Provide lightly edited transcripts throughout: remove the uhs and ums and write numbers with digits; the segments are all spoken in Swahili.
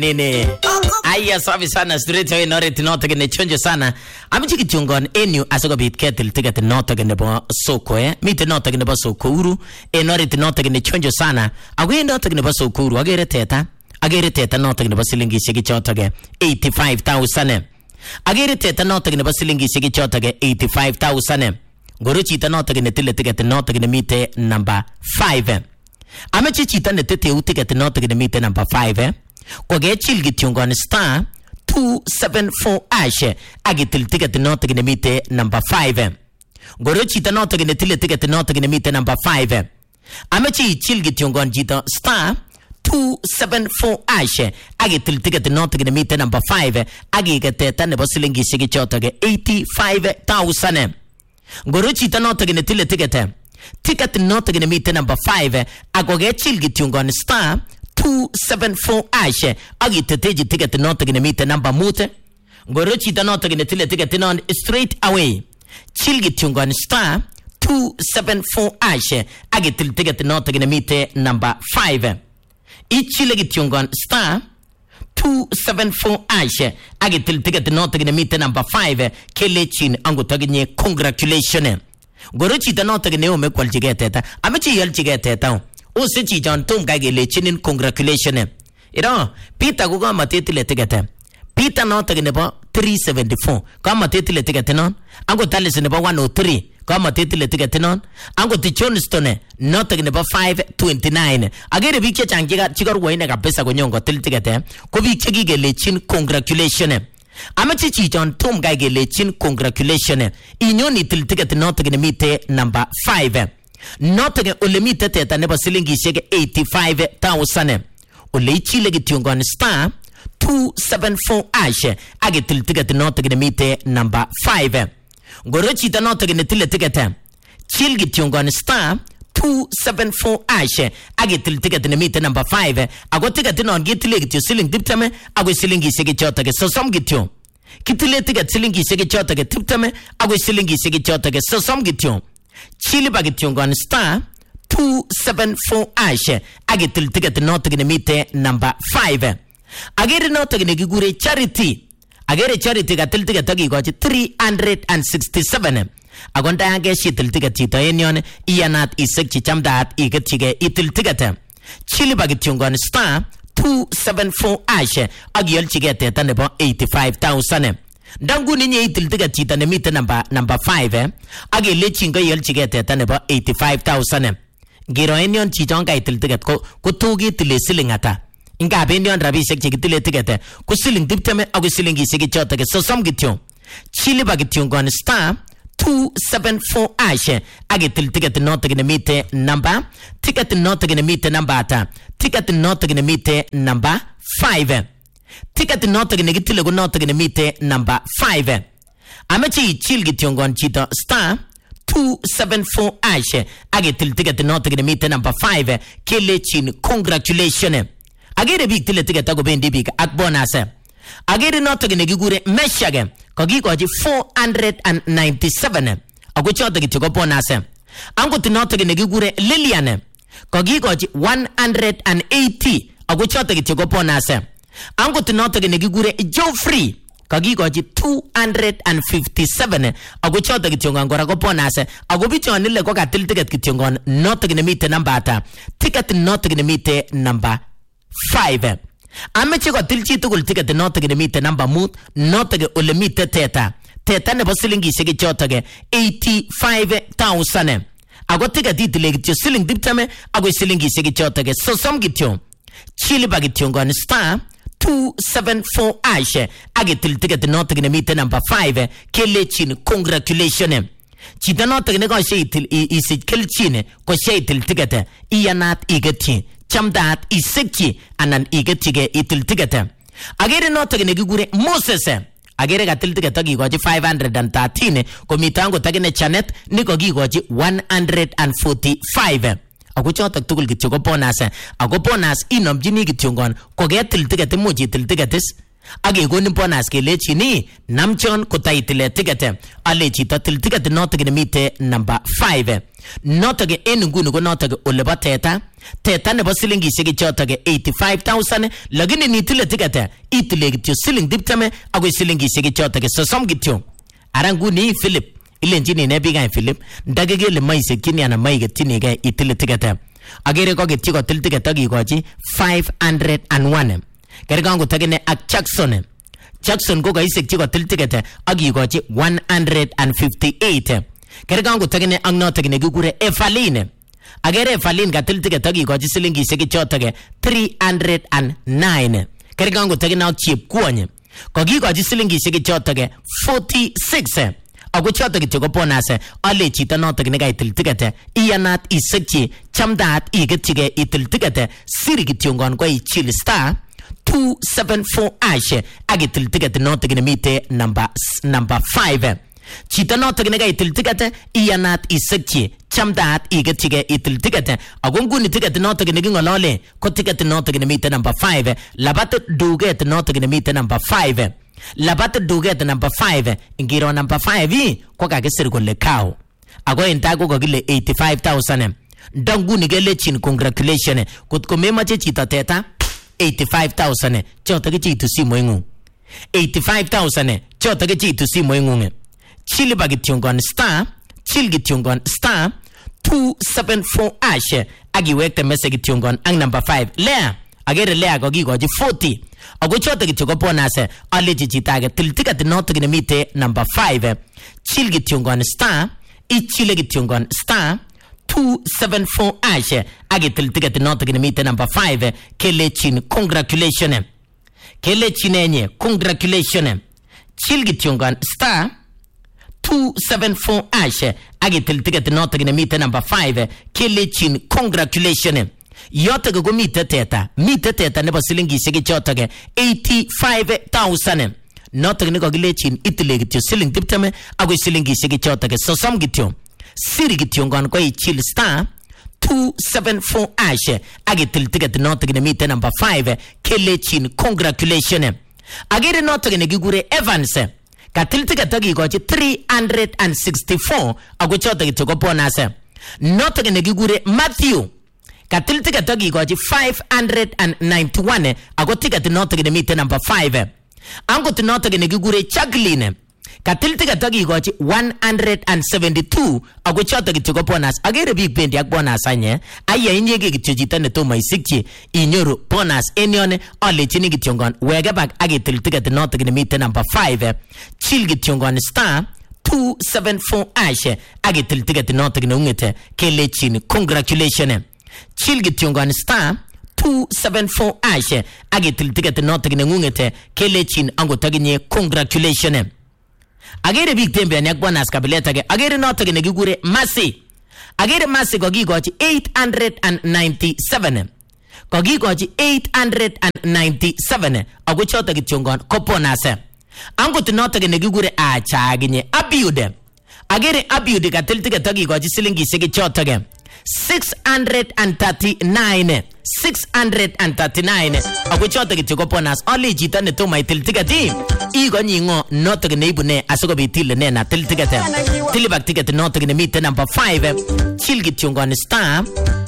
Nini? Aya safi sana straight away nore tinoto kene chonjo sana. Amichi kichungon enyu asokobit ketil ticket noto kene bo soko Mite noto kene bo soko uru nore tinoto kene chonjo sana. Agwe noto kene bo soko uru agere teta noto kene bo silingishek chotoke 85,000. Agere teta noto kene bo silingishek chotoke 85,000. Goro chita noto kene tile ticket noto kene mite number 5. Amichi chita ne tete ticket noto kene mite number 5 Koge chil gityungon star 274 ash agitil ticket noto gine mite number 5 Goro chita noto gine tile ticket noto gine mite number 5 Amechi chil gityungon jita star 274 ash agitil ticket noto gine mite number 5 agigete nebo silingi shiki chotoge 85,000 Goro chita noto gine tile ticket noto gine mite number 5 agoge chil gityungon star 274 ash agiteteji ticket noto gine mite number mute Goro chita noto gine tile ticket non straight away chilgi tungon star 274 ash agitil ticket noto gine mite number 5 ichile gitungon star 274 ash agitil ticket noto gine mite number 5 kelechin angu taginye congratulations Goro chita noto gine ome kwaljigete amechi yalchigete Ose chijon tum kagele chinin congratulations. Peter kuga matetile tigete. Peter noto nebo 374. Kama tetile tigete non. Ango talis nebo 103. Kama tetile tigete non. Ango tichonstone noto nebo 529. Agere bikche changiga chigar waine kabisa konyongo til tigete. Ko bikche gigele chin congratulations. Amachi chijon tum kagele chin congratulations. Inyoni til tigete noto mite number 5. Notoge olemite teta nebo silingi sheke 85,000 Ole ichile gityungon star 274 ash agitil ticket notoge mite number 5 Goro chita notoge netile ticket chil gityungon star 274 ash agitil ticket mite number 5 Ago ticket non gitile gityo siling diptame ago silingi sheke chotoge sosom gityo Kitile ticket silingi sheke chotoge diptame ago silingi sheke chotoge sosom gityo Chili bagityungon star 274 ash agitil ticket noto gine mite number 5 Agere noto gine gigure charity Agere charity gatil ticket togi gochi 367 Agonda yange shitil ticket chito enyon iyanat isek chichamdaat igetiige itil ticket Chili bagityungon star 274 ash agiyol chigete tanebo 85,000 Dangu ninye itil ticket chita ne mite number 5 Age lechingo yel chigete ta nebo 85,000 Giro enyon chichonga itil ticket ko tugi tile siling ata Inga benyon rabishek chikitile ticket ko siling dipteme ago siling isegi chotage sosom gityo Chili bagityungon star 274 ash age til ticket noto gine mite number Ticket noto gine mite number ata Ticket noto gine mite number 5 Ticket noto gine gitile go noto gine mite number 5 Amechi chil gityongon chito star 274 ash agitil ticket noto gine mite number 5 kelechin congratulations Agere big tile ticket ago bendi big ak bonus Agere noto gine gigure meshage kogikoji 497 ago choto gityo bonus Ango tinoto gine gigure Lilian kogikoji 180 ago choto gityo bonus Ango tinoto gine gigure Geoffrey kagikoji 257 ago choto gityongon gora go bonus ago bichon nile ko katil ticket gityongon noto gine mite number ata Ticket noto gine mite number 5 Ameche ko tilchi tugul ticket noto gine mite number mut noto ge ole mite teta nebo silingi sheki choto ge 85,000 ago ticket itile gityo siling diptame ago silingi sheki choto ge sosom gityo Chili bagityongon star 274 ash agitil ticket noto gine mite number 5 kelechin congratulations Chita noto gine ko sheitil isich kelchin ko sheitil ticket iyanat igeti chamdat isekchi anan igetige itil ticket Agere noto gine gigure Moses Agere gatil ticket agigoji 513 ko mitango tagine Chanet niko gigoji 145 Ago chotok tugul kityo ko bonus Ago bonus inomjini kityongon ko getil ticket muji til ticketis age gonin bonus kelechi ni namchon kotaitile ticket ale chito til ticket notok ni mite number 5 notok en nguni ko notok olebo teta nebo silingishek chotok 85,000 lakini nitile ticket itile kityo siling 20 agoi silingishek chotok 30 kityo aranguni Philip ilenjini ne bigai Philip ndagegele maisekini ana maigetinige itile ticket agere ko getyi ko til ticket agikochi 501 kergango tagene ak Jackson ko kaisekchi ko til ticket agikochi 158 kergango tagene ak notok ne gigure Evaline agere Evaline ka til ticket agikochi silingishek chotok 309 kergango tagene ak Chepkwony ko gikochi silingishek chotok 46 ako chotok kityo ko bonus ale chito notok ne kaitil ticket iyanat isekchi chamdaat igetchige itil ticket siri kityo ngon ko ichil star 274 ash agitil ticket notok ne mite number 5 chito notok ne kaitil ticket iyanat isekchi chamdaat igetchige itil ticket ako nguni ticket notok ne kingolole ko ticket notok ne mite number 5 labat duget notok ne mite number 5 labat duget number 5 ngiro number 5 ko kakisir kole cow ako entago ko kile 85,000 ndanguni kelechin congratulations kotko memache chito teta 85,000 choto ke chitu simoingu 85,000 choto ke chitu simoingu chili bagityongon star 274 ash agiwekte message tyongon ang number 5 Lea agere Lea ko gikoji 40 ako choto kityo ko bonus ale chichitage til ticket notok ne mite number 5 chil gityongon star ichile gityongon star 274 ash agitil ticket notok ne mite number 5 kelechin congratulations kelechinenye congratulations chil gityongon star 274 ash agitil ticket notok ne mite number 5 kelechin congratulations yoto go mite teta nebo silingishek chotok 85,000 notok ne ko gilechin itile kityo siling 20 agoi silingishek chotok 30 kityo siri kityo ngon ko ichil star 274 ash agitil ticket notok ne mite number 5 kelechin congratulations agere notok ne gigure Evans katil ticket agikochi 364 ago chotok kityo ko bonus notok ne gigure Matthew katil ticket agikochi 591 ago ticket notok ne mite number 5 angot notok ne gigure Jacqueline katil ticket agikochi 172 ago chotok kityo ko bonus agere big bendi ak bonus anye aya inyege kityo chito ne tomo isikchi inyoru bonus enione alechini kityo ngon wege bak agitil ticket notok ne mite number 5 chil kityo ngon star 274 ash agitil ticket notok ne ungete kelechin congratulations chil gityongon star 274 ash agitil ticket notok ne ngungete kelechin angotaginye congratulations agere big tembe ak bonus kabileta ge agere notok ne gigure Mercy agere Mercy ko gikochi 897 ko gikochi 897 ago chotok gityongon ko bonus angot notok ne gigure achaginye Abiude agere Abiude katil ticket agikochi silingishek chotok 639 ako chotok kityo ko bonus ole chito ne tomo itil ticket igonyi ngo notok ne ibune asikobit ile ne na til ticket tilibak ticket notok ne mite number 5 chil gityongon star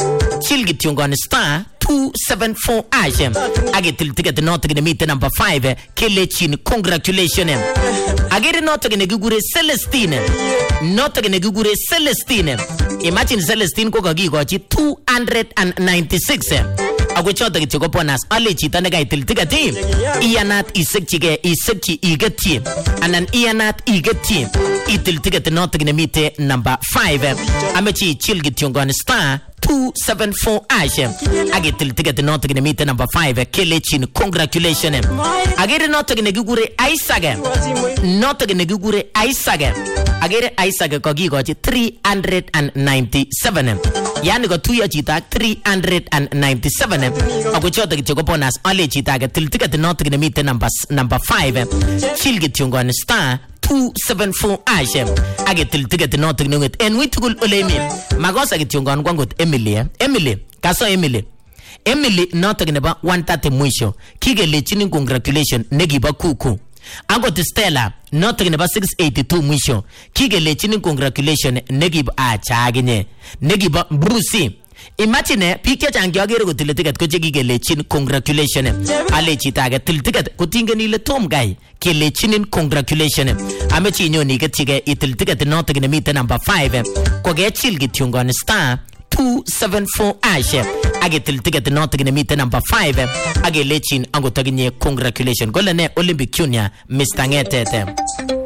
274 ash agitil ticket notok ne mite number 5 kelechin congratulations agere notok ne gigure Celestine imagine Celestine ko kagikochi 296 ako chotok kityo ko bonus ale chito ne kaitil ticket iyanat isekchige isekchi igetchi anan iyanat igetchi itil ticket notok ne mite number 5 amechi chil gityongon star 274 ash agitil ticket notok ne mite number 5 kelechin congratulations agere notok ne gigure Isaac agere Isaac ko gikochi 397 yani ko tuyo chito 397 ako chotok kityo ko bonus ale chito age til ticket notok ne mite number 5 chil gityongon star 274 ash agitil ticket notok ne nget en witugul olemi makosa gityongon kwangot Emily kaso Emily Emily notok nebo 130 mwisho kikelechinin congratulation nekibo kuku. Angot Stella notok nebo 682 mwisho kikelechinin congratulation nekibo achaginye nekibo Brucey. Imagine biik chechang kiagere kotile ticket ko chekikelechinin congratulation. Ale chito age til ticket kotingeni ile tom guy kelechinin congratulation. Amechi inyoni ketchige itil ticket notok nemiten number 5 kokechil kityongon star 274 ash agetil ticket notok nemiten number 5 agelechin angotaginye congratulation. Golene Olympic Junior Mr. Ngetete.